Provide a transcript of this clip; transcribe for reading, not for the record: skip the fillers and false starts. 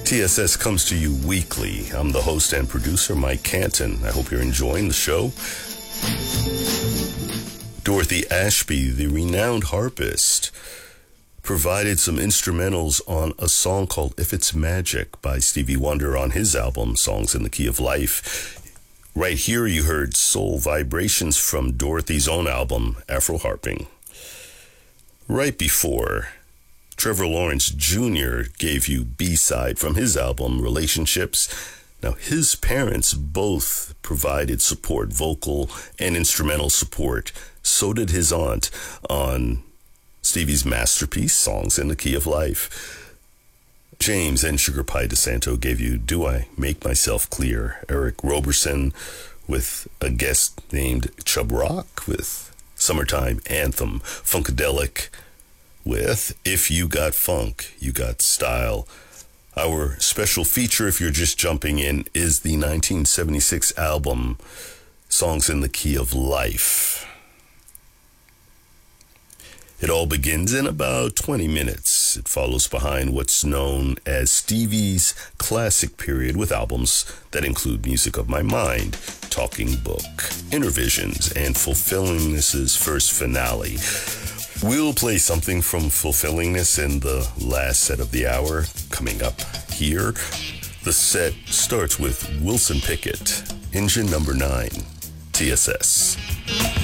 TSS comes to you weekly. I'm the host and producer, Mike Canton. I hope you're enjoying the show. Dorothy Ashby, the renowned harpist, provided some instrumentals on a song called If It's Magic by Stevie Wonder on his album, Songs in the Key of Life. Right here you heard Soul Vibrations from Dorothy's own album, Afro Harping. Right before, Trevor Lawrence Jr. gave you B-side from his album, Relationships. Now, his parents both provided support, vocal and instrumental support. So did his aunt on Stevie's masterpiece, Songs in the Key of Life. James and Sugar Pie DeSanto gave you Do I Make Myself Clear? Eric Roberson with a guest named Chub Rock with Summertime Anthem. Funkadelic with If You Got Funk, You Got Style. Our special feature, if you're just jumping in, is the 1976 album, Songs in the Key of Life. It all begins in about 20 minutes. It follows behind what's known as Stevie's classic period with albums that include Music of My Mind, Talking Book, Intervisions, and Fulfillingness' first finale. We'll play something from Fulfillingness in the last set of the hour coming up here. The set starts with Wilson Pickett, Engine Number 9, TSS.